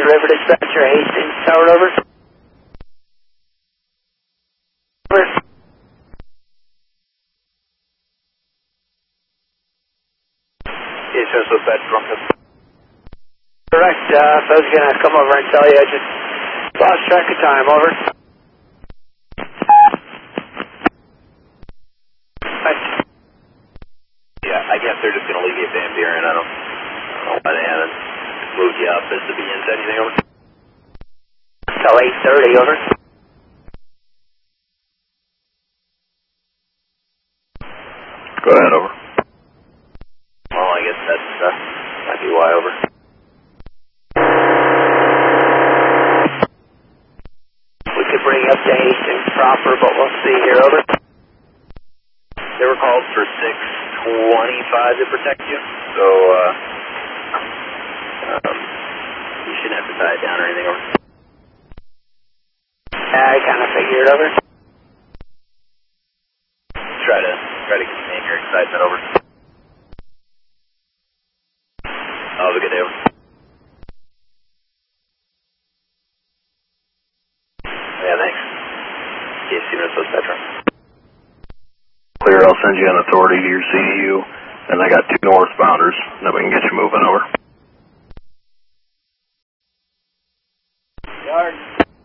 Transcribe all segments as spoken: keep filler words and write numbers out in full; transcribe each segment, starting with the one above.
River Dispatcher, Hastings Tower, over. Over. Yes, sir, so bad drunk. Correct, uh, so I was going to come over and tell you I just lost track of time, over. Yeah, I guess they're just going to leave you at Van Buren. I don't, I don't know why they haven't moved you up. Is the B N Z anything over? Till eight thirty, over. Go ahead, over. Well, I guess that's, uh, might be why, over. We could bring you up to Hastings proper, but we'll see here, over. They were called for six twenty-five to protect you, so, uh, um, you shouldn't have to tie it down or anything, over. I kind of figured, over. Try to, try to contain your excitement, over. Oh, have a good day, over. Yeah, thanks. K C Minnesota Spectrum. Clear, I'll send you an authority to your C D U, and I got two northbounders, and then we can get you moving, over. Yard.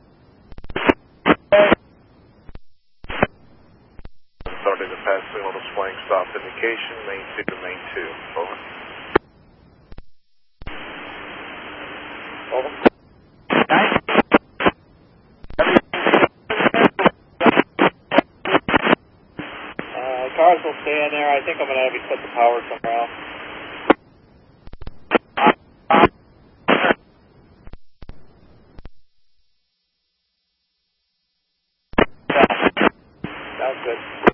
Starting to pass signal to swing stop indication, main two to main two, over. Over. Uh, cars will stay in there. I think I'm going to have you put the power somewhere else. Sounds good.